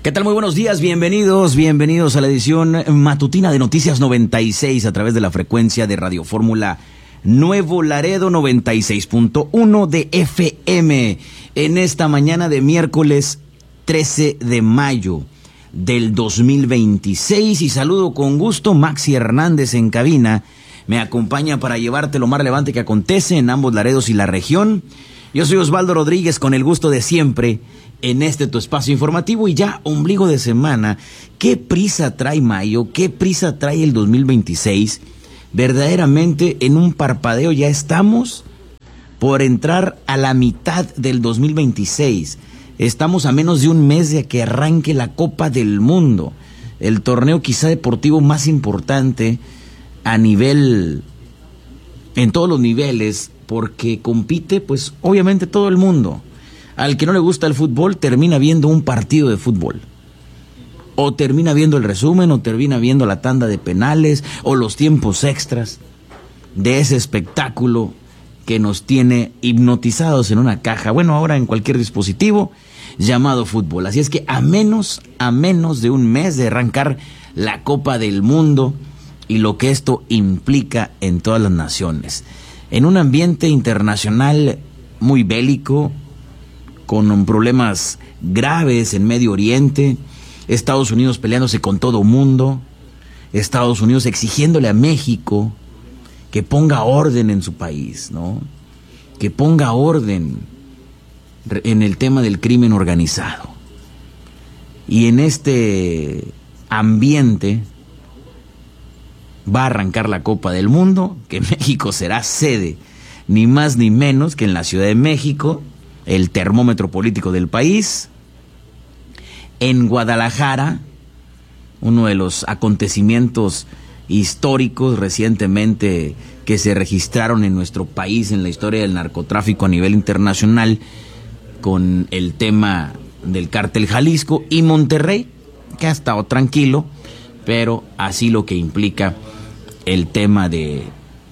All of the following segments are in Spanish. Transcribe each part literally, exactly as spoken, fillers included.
¿Qué tal? Muy buenos días, bienvenidos, bienvenidos a la edición matutina de Noticias noventa y seis a través de la frecuencia de Radio Fórmula Nuevo Laredo noventa y seis punto uno de F M en esta mañana de miércoles trece de mayo del dos mil veintiséis, y saludo con gusto Maxi Hernández en cabina. Me acompaña para llevarte lo más relevante que acontece en ambos Laredos y la región. Yo soy Osvaldo Rodríguez, con el gusto de siempre en este tu espacio informativo, y ya ombligo de semana. ¿Qué prisa trae mayo? ¿Qué prisa trae el dos mil veintiséis? Verdaderamente en un parpadeo ya estamos por entrar a la mitad del dos mil veintiséis. Estamos a menos de un mes de que arranque la Copa del Mundo, el torneo quizá deportivo más importante a nivel, en todos los niveles, porque compite pues obviamente todo el mundo. Al que no le gusta el fútbol termina viendo un partido de fútbol, o termina viendo el resumen, o termina viendo la tanda de penales, o los tiempos extras de ese espectáculo que nos tiene hipnotizados en una caja, bueno, ahora en cualquier dispositivo llamado fútbol. Así es que a menos, a menos de un mes de arrancar la Copa del Mundo, y lo que esto implica en todas las naciones, en un ambiente internacional muy bélico, con problemas graves en Medio Oriente, Estados Unidos peleándose con todo mundo, Estados Unidos exigiéndole a México que ponga orden en su país, ¿no? Que ponga orden en el tema del crimen organizado. Y en este ambiente va a arrancar la Copa del Mundo, que México será sede, ni más ni menos que en la Ciudad de México, el termómetro político del país. En Guadalajara, uno de los acontecimientos históricos recientemente que se registraron en nuestro país en la historia del narcotráfico a nivel internacional, con el tema del cártel Jalisco. Y Monterrey, que ha estado tranquilo, pero así lo que implica el tema de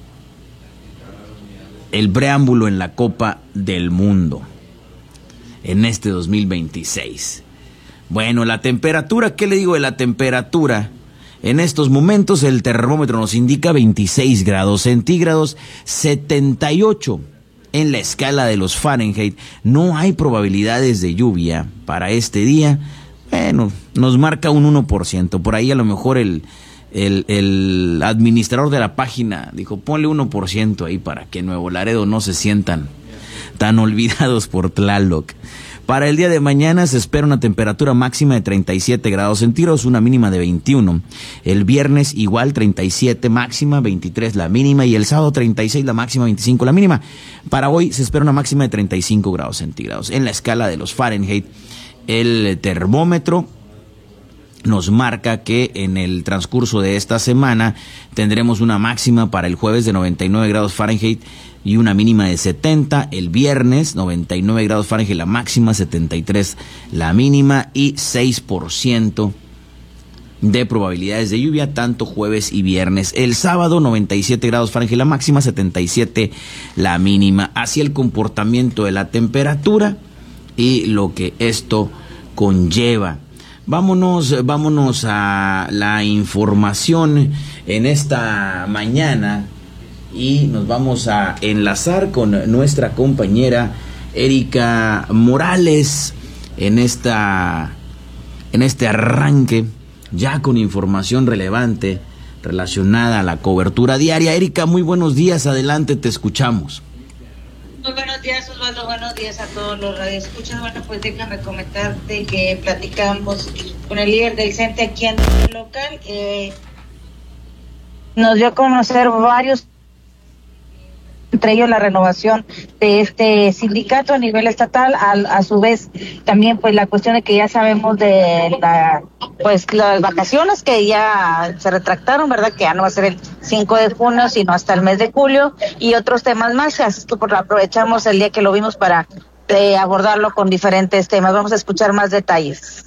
el preámbulo en la Copa del Mundo en este dos mil veintiséis. Bueno, la temperatura, ¿qué le digo de la temperatura? En estos momentos el termómetro nos indica veintiséis grados centígrados, setenta y ocho en la escala de los Fahrenheit. No hay probabilidades de lluvia para este día. Bueno, nos marca un uno por ciento. Por ahí a lo mejor el, el, el administrador de la página dijo, ponle uno por ciento ahí para que Nuevo Laredo no se sientan tan olvidados por Tlaloc. Para el día de mañana se espera una temperatura máxima de treinta y siete grados centígrados, una mínima de veintiuno. El viernes igual, treinta y siete máxima, veintitrés la mínima, y el sábado treinta y seis la máxima, veinticinco la mínima. Para hoy se espera una máxima de treinta y cinco grados centígrados. En la escala de los Fahrenheit, el termómetro nos marca que en el transcurso de esta semana tendremos una máxima para el jueves de noventa y nueve grados Fahrenheit y una mínima de setenta. El viernes noventa y nueve grados Fahrenheit la máxima, setenta y tres la mínima, y seis por ciento de probabilidades de lluvia tanto jueves y viernes. El sábado noventa y siete grados Fahrenheit la máxima, setenta y siete la mínima. Así el comportamiento de la temperatura y lo que esto conlleva. Vámonos, vámonos a la información en esta mañana, y nos vamos a enlazar con nuestra compañera Erika Morales en esta, en este arranque, ya con información relevante relacionada a la cobertura diaria. Erika, muy buenos días, adelante, te escuchamos. Muy buenos días, Osvaldo, buenos días a todos los radioescuchas. Bueno, pues déjame comentarte que platicamos con el líder del C E N T E aquí en el local. Eh, nos dio a conocer varios, entre ellos la renovación de este sindicato a nivel estatal, a, a su vez también pues la cuestión de que ya sabemos de la pues las vacaciones que ya se retractaron, ¿verdad? Que ya no va a ser el cinco de junio, sino hasta el mes de julio, y otros temas más. Así que por aprovechamos el día que lo vimos para eh, abordarlo con diferentes temas. Vamos a escuchar más detalles.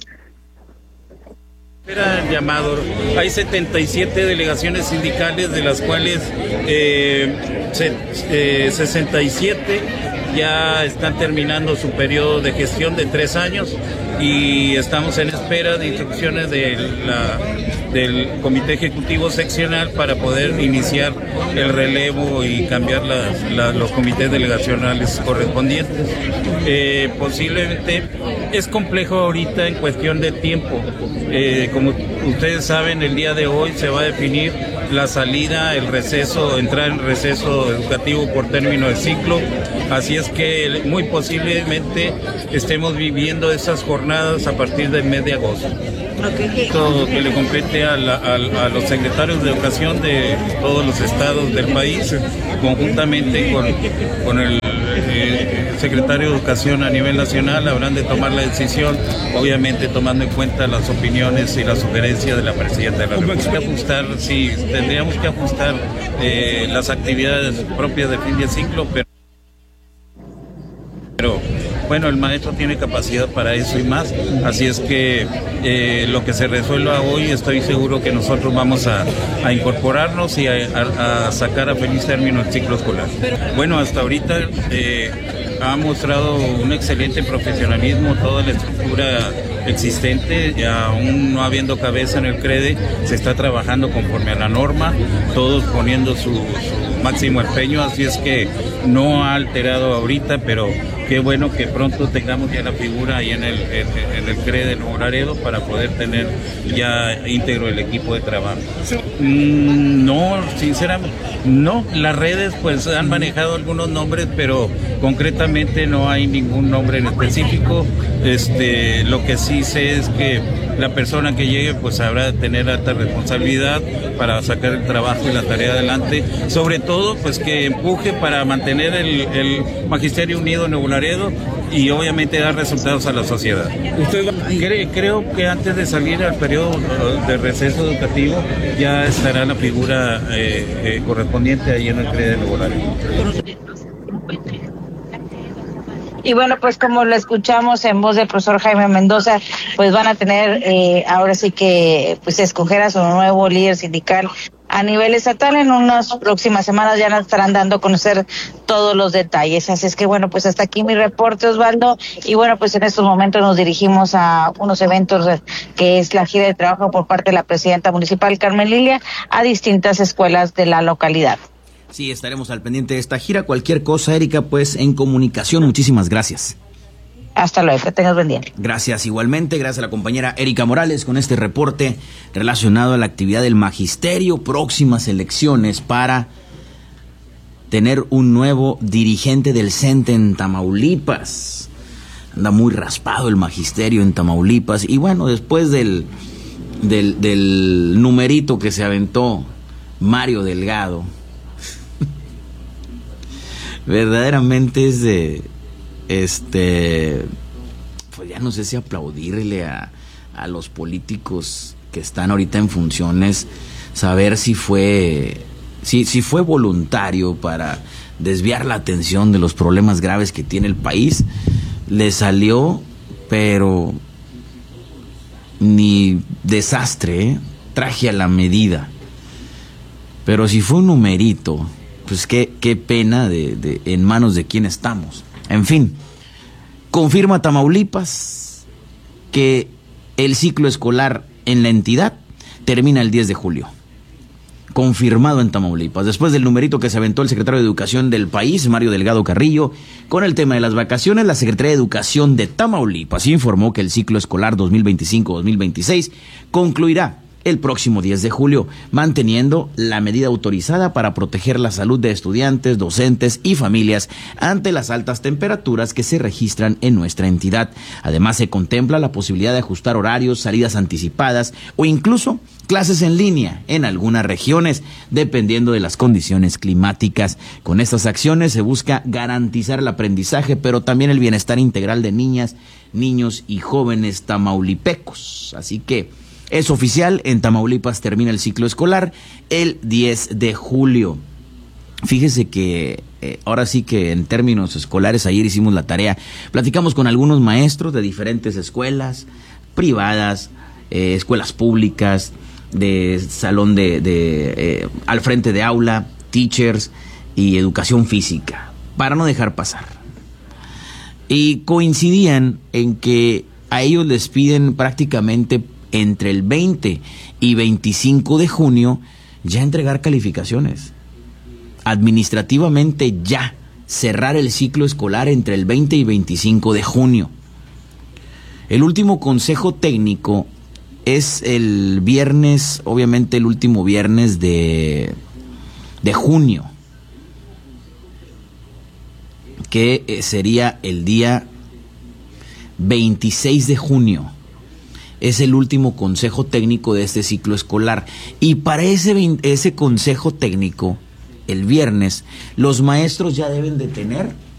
Era el llamado. Hay setenta y siete delegaciones sindicales, de las cuales eh, se, eh, sesenta y siete ya están terminando su periodo de gestión de tres años y estamos en espera de instrucciones de la, del Comité Ejecutivo Seccional para poder iniciar el relevo y cambiar las, la, los comités delegacionales correspondientes. Eh, posiblemente es complejo ahorita en cuestión de tiempo. Eh, como ustedes saben, el día de hoy se va a definir la salida, el receso, entrar en receso educativo por término de ciclo, así es que muy posiblemente estemos viviendo esas jornadas a partir del mes de agosto. Esto que le compete a, la, a, a los secretarios de educación de todos los estados del país, conjuntamente con, con el eh, secretario de Educación a nivel nacional, habrán de tomar la decisión, obviamente tomando en cuenta las opiniones y las sugerencias de la presidenta de la República. Ajustar, sí, tendríamos que ajustar eh, las actividades propias de fin de ciclo, pero, pero bueno, el maestro tiene capacidad para eso y más, así es que eh, lo que se resuelva hoy, estoy seguro que nosotros vamos a, a incorporarnos y a, a, a sacar a feliz término el ciclo escolar. Bueno, hasta ahorita eh, ha mostrado un excelente profesionalismo toda la estructura existente, ya aún no habiendo cabeza en el CREDE, se está trabajando conforme a la norma, todos poniendo su, su máximo empeño, así es que no ha alterado ahorita, pero qué bueno que pronto tengamos ya la figura ahí en el, en, en el CREDE de Nuevo Laredo para poder tener ya íntegro el equipo de trabajo. Mm, no, sinceramente, no, las redes pues han manejado algunos nombres, pero concretamente no hay ningún nombre en específico. Este, lo que sí sé es que la persona que llegue pues habrá de tener alta responsabilidad para sacar el trabajo y la tarea adelante, sobre todo pues que empuje para mantener el, el Magisterio Unido en Nuevo Laredo y obviamente dar resultados a la sociedad. Usted cree, creo que antes de salir al periodo de receso educativo ya estará la figura eh, eh, correspondiente ahí en el CREDE de Nuevo Laredo. Y bueno, pues como lo escuchamos en voz del profesor Jaime Mendoza, pues van a tener eh, ahora sí que pues escoger a su nuevo líder sindical a nivel estatal. En unas próximas semanas ya nos estarán dando a conocer todos los detalles. Así es que bueno, pues hasta aquí mi reporte, Osvaldo. Y bueno, pues en estos momentos nos dirigimos a unos eventos que es la gira de trabajo por parte de la presidenta municipal, Carmen Lilia, a distintas escuelas de la localidad. Sí, estaremos al pendiente de esta gira. Cualquier cosa, Erika, pues en comunicación. Muchísimas gracias. Hasta luego, que tengas buen día. Gracias igualmente, gracias a la compañera Erika Morales con este reporte relacionado a la actividad del magisterio, próximas elecciones para tener un nuevo dirigente del C E N T E en Tamaulipas. Anda muy raspado el magisterio en Tamaulipas y bueno, después del, del, del numerito que se aventó Mario Delgado, verdaderamente es de, este, pues ya no sé si aplaudirle a, a los políticos que están ahorita en funciones, saber si fue, si, si fue voluntario para desviar la atención de los problemas graves que tiene el país. Le salió, pero ni desastre, ¿eh? Traje a la medida. Pero si fue un numerito, pues qué, qué pena de, de en manos de quién estamos. En fin, confirma Tamaulipas que el ciclo escolar en la entidad termina el diez de julio. Confirmado en Tamaulipas, después del numerito que se aventó el secretario de Educación del país, Mario Delgado Carrillo, con el tema de las vacaciones, la Secretaría de Educación de Tamaulipas informó que el ciclo escolar dos mil veinticinco dos mil veintiséis concluirá el próximo diez de julio, manteniendo la medida autorizada para proteger la salud de estudiantes, docentes y familias ante las altas temperaturas que se registran en nuestra entidad. Además, se contempla la posibilidad de ajustar horarios, salidas anticipadas o incluso clases en línea en algunas regiones, dependiendo de las condiciones climáticas. Con estas acciones se busca garantizar el aprendizaje, pero también el bienestar integral de niñas, niños y jóvenes tamaulipecos. Así que es oficial, en Tamaulipas termina el ciclo escolar el diez de julio. Fíjese que eh, ahora sí que en términos escolares, ayer hicimos la tarea, platicamos con algunos maestros de diferentes escuelas privadas, eh, escuelas públicas, de salón de, de eh, al frente de aula, teachers y educación física, para no dejar pasar. y coincidían en que a ellos les piden prácticamente entre el veinte y veinticinco de junio ya entregar calificaciones. Administrativamente ya cerrar el ciclo escolar entre el veinte y veinticinco de junio. El último consejo técnico es el viernes, obviamente el último viernes de, de junio, que sería el día veintiséis de junio. Es el último consejo técnico de este ciclo escolar. Y para ese, ese consejo técnico, el viernes, los maestros ya deben de tener